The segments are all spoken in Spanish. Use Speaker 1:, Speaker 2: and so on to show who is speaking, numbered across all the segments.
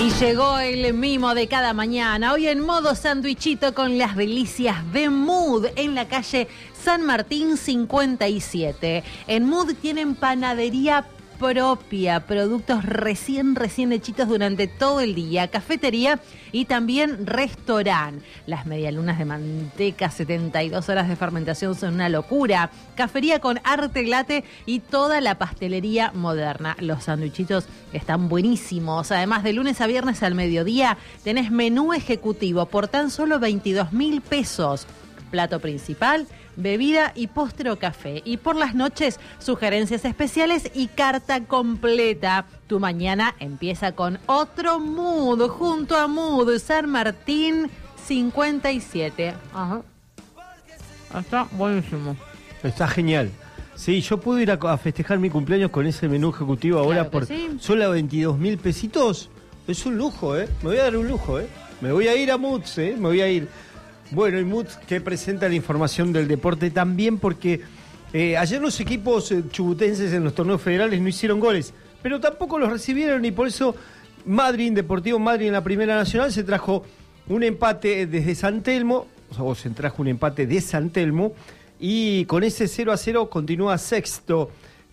Speaker 1: Y llegó el mimo de cada mañana, hoy en modo sandwichito con las delicias de Mood en la calle San Martín 57. En Mood tienen panadería propia, productos recién hechitos durante todo el día, cafetería y también restaurante. Las medialunas de manteca, 72 horas de fermentación son una locura. Cafería con arte latte y toda la pastelería moderna. Los sandwichitos están buenísimos. Además, de lunes a viernes al mediodía tenés menú ejecutivo por tan solo 22.000 pesos. Plato principal, bebida y postre o café. Y por las noches, sugerencias especiales y carta completa. Tu mañana empieza con otro Mood, junto a Mood, San Martín 57. Ajá. Está buenísimo.
Speaker 2: Está genial. Sí, yo puedo ir a festejar mi cumpleaños con ese menú ejecutivo ahora por solo 22.000 pesitos. Es un lujo, ¿eh? Me voy a dar un lujo, ¿eh? Me voy a ir a Moods, ¿eh? Me voy a ir. Bueno, y Moods que presenta la información del deporte también porque ayer los equipos chubutenses en los torneos federales no hicieron goles, pero tampoco los recibieron y por eso Deportivo Madryn en la Primera Nacional se trajo un empate desde San Telmo, o se trajo un empate de San Telmo y con ese 0-0 continúa sexto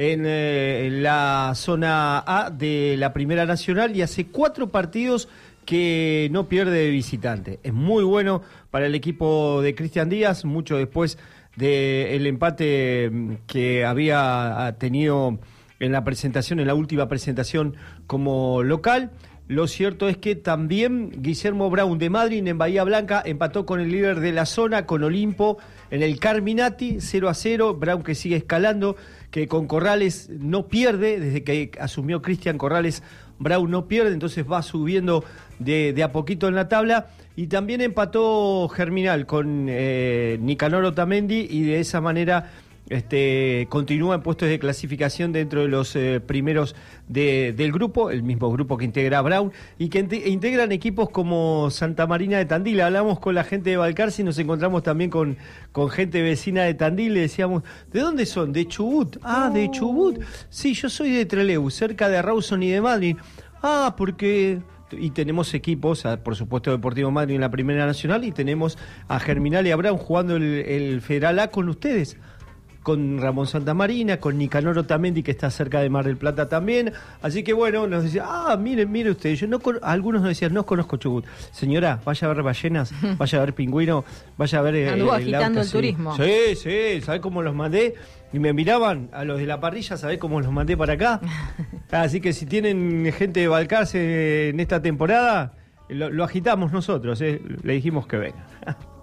Speaker 2: en la zona A de la Primera Nacional y hace 4 partidos que no pierde de visitante. Es muy bueno para el equipo de Cristian Díaz, mucho después del empate que había tenido en la última presentación como local. Lo cierto es que también Guillermo Brown de Madryn en Bahía Blanca empató con el líder de la zona, con Olimpo, en el Carminati, 0-0. Brown que sigue escalando, que con Corrales no pierde, desde que asumió Cristian Corrales, Brown no pierde, entonces va subiendo de a poquito en la tabla. Y también empató Germinal con Nicanor Otamendi y de esa manera continúa en puestos de clasificación dentro de los primeros del grupo, el mismo grupo que integra Brown y que integran equipos como Santa Marina de Tandil. Hablamos con la gente de Balcarce y nos encontramos también con gente vecina de Tandil. Le decíamos, ¿de dónde son? De Chubut. Ah, de Chubut. Sí, yo soy de Trelew, cerca de Rawson y de Madryn. Ah, porque... Y tenemos equipos, por supuesto Deportivo Madryn en la Primera Nacional y tenemos a Germinal y a Brown jugando el Federal A con ustedes, con Ramón Santamarina, con Nicanor Otamendi que está cerca de Mar del Plata también. Así que bueno, nos decía, mire usted, algunos nos decían, no conozco Chubut. Señora, vaya a ver ballenas, vaya a ver pingüino, vaya a ver...
Speaker 1: Anduvo agitando el turismo.
Speaker 2: Sí, ¿sabés cómo los mandé? Y me miraban a los de la parrilla, ¿sabés cómo los mandé para acá? Así que si tienen gente de Balcarce en esta temporada, lo agitamos nosotros, le dijimos que vengan.